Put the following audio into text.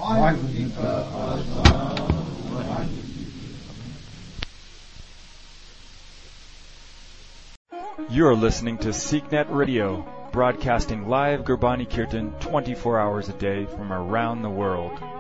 ਵਾਹਿਗੁਰੂ ਜੀ ਕਾ Khalsa. You are listening to SeekNet Radio, broadcasting live Gurbani Kirtan 24 hours a day from around the world.